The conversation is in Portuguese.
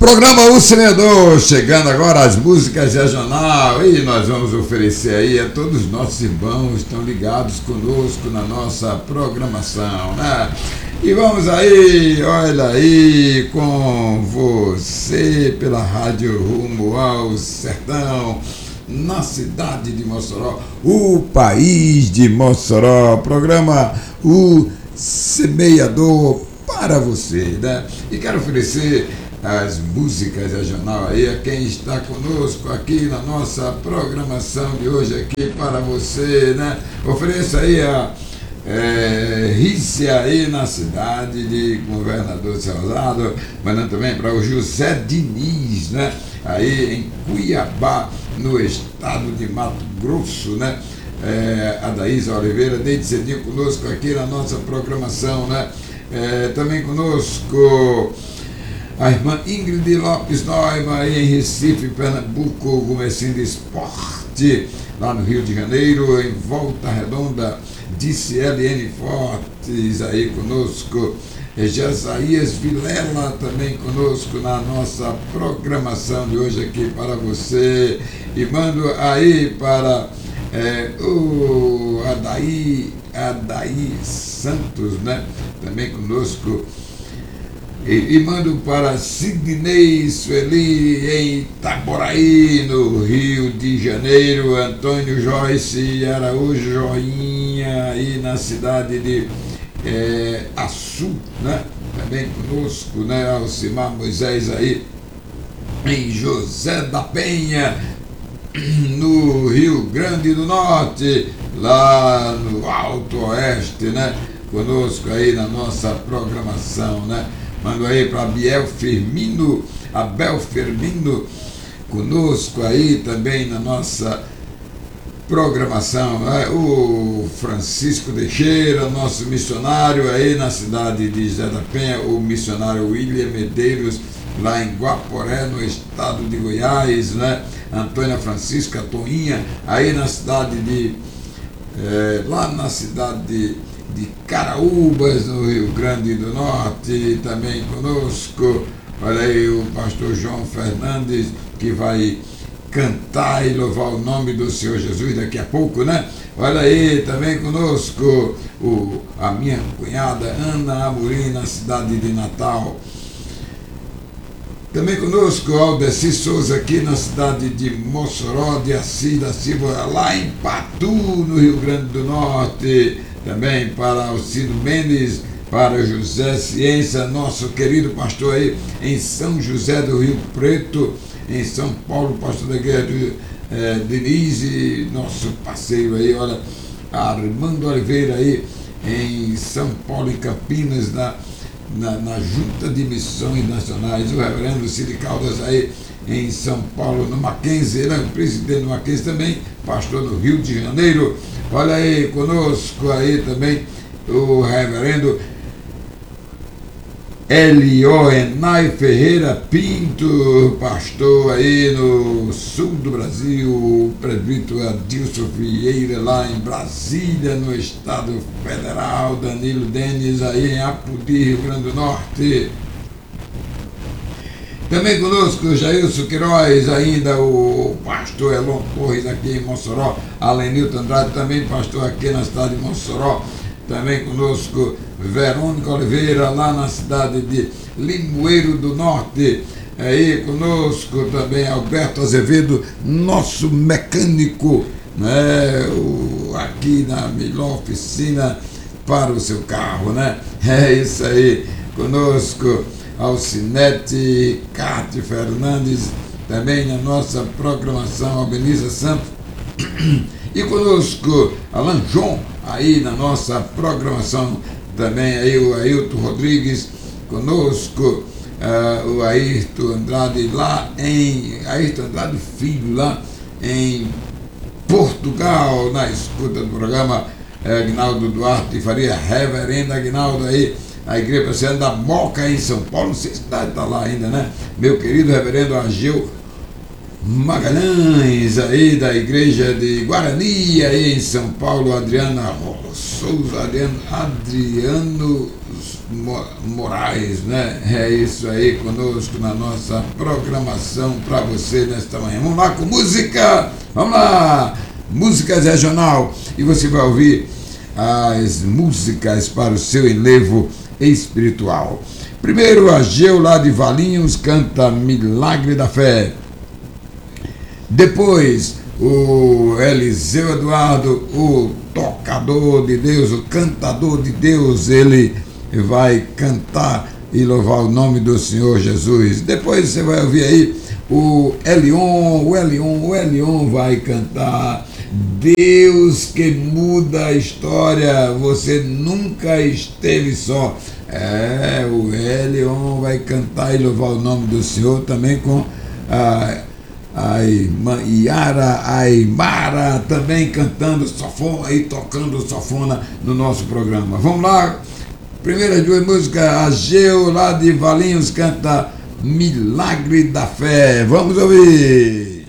Programa O Semeador, chegando agora às músicas regionais, e nós vamos oferecer aí a todos os nossos irmãos que estão ligados conosco na nossa programação, né? E vamos aí, olha aí, com você pela Rádio Rumo ao Sertão, na cidade de Mossoró, o país de Mossoró, programa O Semeador para você, né? E quero oferecer as músicas regionais aí a quem está conosco aqui na nossa programação de hoje aqui para você, né? Ofereço aí a Rícia aí na cidade de Governador Salgado, mandando também para o José Diniz, né? Aí em Cuiabá, no estado de Mato Grosso, né? A Daísa Oliveira, desde cedinho conosco aqui na nossa programação, né? Também conosco a irmã Ingrid Lopes Neumann, aí em Recife, Pernambuco, Comecinho de Esporte, lá no Rio de Janeiro, em Volta Redonda, disse LN Fortes, aí conosco, Jesaías Vilela também conosco na nossa programação de hoje aqui para você, e mando aí para o Adaí Santos, né? Também conosco. E mando para Sidney Sueli em Itaboraí, no Rio de Janeiro, Antônio Joyce Araújo Joinha, aí na cidade de Açu, né? Também conosco, né? Alcimar Moisés aí em José da Penha, no Rio Grande do Norte, lá no Alto Oeste, né? Conosco aí na nossa programação, né? Mando aí para Abel Firmino, conosco aí também na nossa programação, né? O Francisco Teixeira, nosso missionário aí na cidade de José da Penha, o missionário William Medeiros, lá em Guaporé, no estado de Goiás, né? Antônia Francisca Toinha, aí na cidade de lá na cidade de Caraúbas, no Rio Grande do Norte, também conosco, olha aí o pastor João Fernandes, que vai cantar e louvar o nome do Senhor Jesus daqui a pouco, né? Olha aí, também conosco a minha cunhada Ana Amorim, na cidade de Natal. Também conosco Aldeci Souza, aqui na cidade de Mossoró, de Assis da Silva, lá em Patu, no Rio Grande do Norte. Também para Alcido Mendes, para José Ciência, nosso querido pastor aí em São José do Rio Preto, em São Paulo, pastor da igreja Denise, nosso parceiro aí, olha, Armando Oliveira aí em São Paulo, em Campinas, na Junta de Missões Nacionais, o reverendo Cid Caldas aí em São Paulo, no Mackenzie, ele é o presidente do Mackenzie também, pastor no Rio de Janeiro. Olha aí, conosco aí também o reverendo Elionai Ferreira Pinto, pastor aí no sul do Brasil, o presbítero Adilson Vieira lá em Brasília, no Estado Federal, Danilo Denis aí em Apodi, Rio Grande do Norte. Também conosco o Jailson Queiroz, ainda o pastor Elon Torres aqui em Mossoró, Alenilton Andrade também pastor aqui na cidade de Mossoró. Também conosco Verônica Oliveira, lá na cidade de Limoeiro do Norte. Aí conosco também Alberto Azevedo, nosso mecânico, né? Aqui na melhor oficina para o seu carro, né? É isso aí. Conosco Alcinete Cate Fernandes, também na nossa programação, Albeniza Santos. E conosco Alan João, aí na nossa programação também, aí o Ailton Rodrigues, conosco o Ayrton Andrade lá Ayrton Andrade Filho, lá em Portugal, na escuta do programa, Aguinaldo Duarte Faria, reverendo Aguinaldo aí, a Igreja Presbiteriana da Moca em São Paulo, não sei se está lá ainda, né? Meu querido reverendo Ageu Magalhães, aí da Igreja de Guarani, aí em São Paulo, Adriana Souza, Adriano Moraes, né? É isso aí, conosco na nossa programação para você nesta manhã. Vamos lá com música, vamos lá, músicas regional, e você vai ouvir as músicas para o seu enlevo espiritual. Primeiro, a Ageu lá de Valinhos canta Milagre da Fé. Depois, o Eliseu Eduardo, o tocador de Deus, o cantador de Deus, ele vai cantar e louvar o nome do Senhor Jesus. Depois você vai ouvir aí o Elion vai cantar Deus que muda a história, você nunca esteve só. O Elion vai cantar e louvar o nome do Senhor, também com a Yara Aymara também cantando sanfona e tocando sanfona no nosso programa. Vamos lá, primeiras duas músicas, a Ageu lá de Valinhos canta Milagre da Fé. Vamos ouvir.